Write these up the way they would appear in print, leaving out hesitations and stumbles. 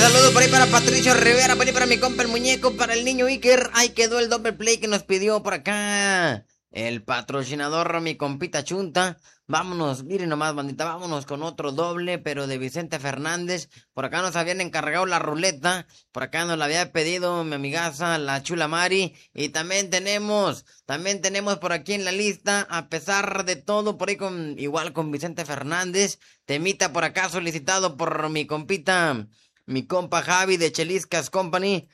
saludo por ahí para Patricio Rivera, por ahí para mi compa el muñeco, para el niño Iker. Ahí quedó el doble play que nos pidió por acá el patrocinador, mi compita Chunta. Vámonos, miren nomás, bandita, vámonos con otro doble, pero de Vicente Fernández. Por acá nos habían encargado la ruleta, por acá nos la había pedido mi amigaza, la chula Mari. Y también tenemos por aquí en la lista, a pesar de todo, por ahí igual con Vicente Fernández. Temita por acá solicitado por mi compita, mi compa Javi de Cheliscas Company.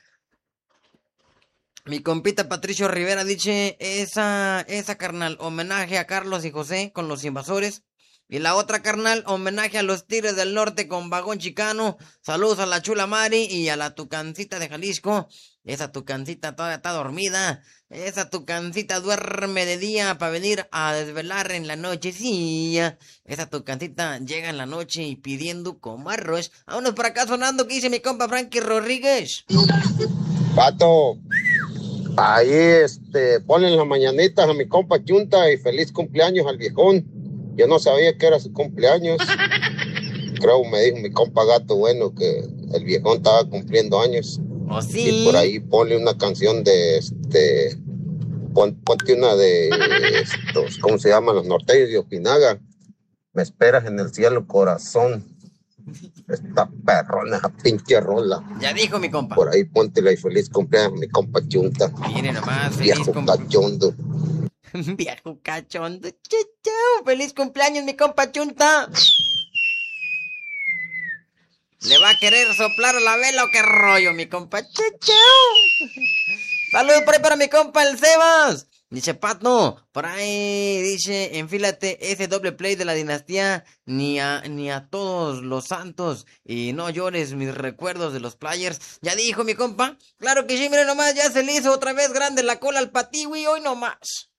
Mi compita Patricio Rivera dice, esa carnal, homenaje a Carlos y José con los Invasores. Y la otra carnal, homenaje a los Tigres del Norte con Vagón Chicano. Saludos a la chula Mari y a la Tucancita de Jalisco. Esa Tucancita todavía está dormida. Esa Tucancita duerme de día para venir a desvelar en la noche. Sí, esa Tucancita llega en la noche y pidiendo como arroz. Vámonos por acá sonando que dice mi compa Frankie Rodríguez. Pato, ahí ponen las mañanitas a mi compa Chunta y feliz cumpleaños al viejón. Yo no sabía que era su cumpleaños. Creo me dijo mi compa Gato Bueno que el viejón estaba cumpliendo años. ¿Oh, sí? Y por ahí ponle una canción de ponte una de estos, ¿cómo se llaman? Los norteños de Ojinaga. Me esperas en el cielo, corazón. Esta perrona, esa pinche rola. Ya dijo mi compa. Por ahí póntela y feliz cumpleaños mi compa Chunta. Miren nomás, viejo cachondo. Viejo cachondo. Chau, feliz cumpleaños mi compa Chunta. ¿Le va a querer soplar a la vela o qué rollo mi compa? Chau. Saludos por ahí para mi compa el Sebas. Dice Pato, por ahí dice, enfílate ese doble play de la dinastía, ni a todos los santos, y no llores mis recuerdos de los players. Ya dijo mi compa, claro que sí, miren nomás, ya se le hizo otra vez grande la cola al patiwi, hoy nomás.